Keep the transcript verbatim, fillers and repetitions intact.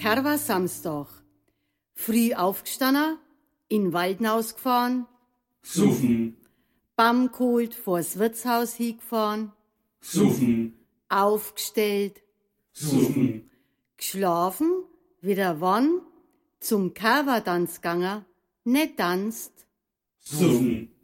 Kerwa Samstag. Früh aufgestanden, in Waldnaus gefahren, Suffen, Bamm geholt, vors Wirtshaus hingefahren, Suffen, aufgestellt, Suffen, geschlafen, wieder wann, zum Kerwa-Tanz gegangen, nicht tanzt, Suffen.